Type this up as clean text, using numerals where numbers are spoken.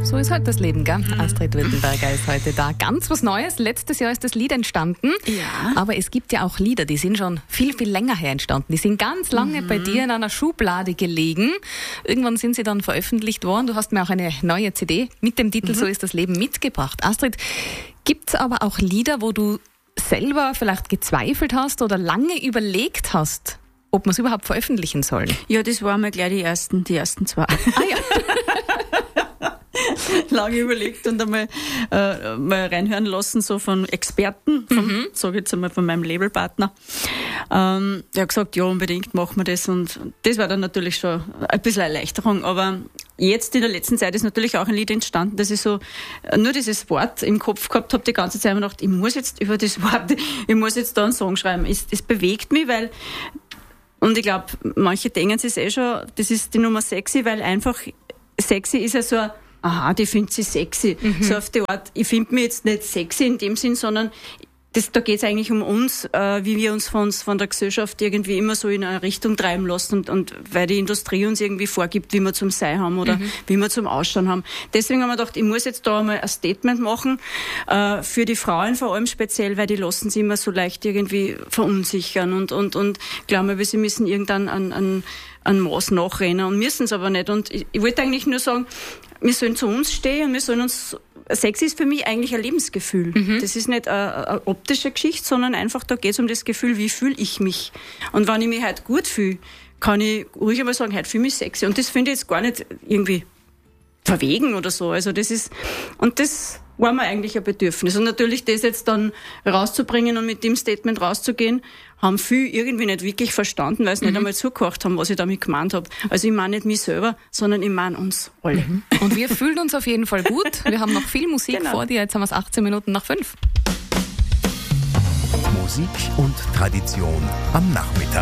So ist halt das Leben, gell? Astrid Wittenberger ist heute da. Ganz was Neues. Letztes Jahr ist das Lied entstanden. Ja. Aber es gibt ja auch Lieder, die sind schon viel, viel länger her entstanden. Die sind ganz lange bei dir in einer Schublade gelegen. Irgendwann sind sie dann veröffentlicht worden. Du hast mir auch eine neue CD mit dem Titel So ist das Leben mitgebracht. Astrid, gibt's aber auch Lieder, wo du selber vielleicht gezweifelt hast oder lange überlegt hast, ob man es überhaupt veröffentlichen soll? Ja, das waren mal gleich die ersten zwei. Ah ja. Lange überlegt und einmal mal reinhören lassen, so von Experten, sage ich jetzt einmal von meinem Labelpartner. Der hat gesagt, ja, unbedingt machen wir das, und das war dann natürlich schon ein bisschen Erleichterung. Aber jetzt in der letzten Zeit ist natürlich auch ein Lied entstanden, dass ich so nur dieses Wort im Kopf gehabt habe, die ganze Zeit gedacht, ich muss jetzt über das Wort, ich muss jetzt da einen Song schreiben. Es bewegt mich, weil, und ich glaube, manche denken sich schon, das ist die Nummer sexy, weil einfach sexy ist ja so ein, aha, die findet sie sexy. So auf die Art, ich finde mich jetzt nicht sexy in dem Sinn, sondern da geht es eigentlich um uns, wie wir uns von der Gesellschaft irgendwie immer so in eine Richtung treiben lassen, und weil die Industrie uns irgendwie vorgibt, wie wir zum Sein haben oder wie wir zum Ausschauen haben. Deswegen haben wir gedacht, ich muss jetzt da einmal ein Statement machen, für die Frauen vor allem speziell, weil die lassen sich immer so leicht irgendwie verunsichern und glauben, sie müssen irgendwann an Maß nachrennen und müssen es aber nicht. Und ich wollte eigentlich nur sagen, wir sollen zu uns stehen und wir sollen uns. Sex ist für mich eigentlich ein Lebensgefühl. Das ist nicht eine optische Geschichte, sondern einfach, da geht es um das Gefühl, wie fühle ich mich. Und wenn ich mich halt gut fühle, kann ich ruhig einmal sagen, heute fühle ich mich sexy. Und das finde ich jetzt gar nicht irgendwie verwegen oder so. Also das war mir eigentlich ein Bedürfnis. Und natürlich das jetzt dann rauszubringen und mit dem Statement rauszugehen, haben viele irgendwie nicht wirklich verstanden, weil sie nicht einmal zugehört haben, was ich damit gemeint habe. Also ich meine nicht mich selber, sondern ich meine uns alle. Und wir fühlen uns auf jeden Fall gut. Wir haben noch viel Musik vor dir. Jetzt haben wir es 18 Minuten nach 5. Musik und Tradition am Nachmittag.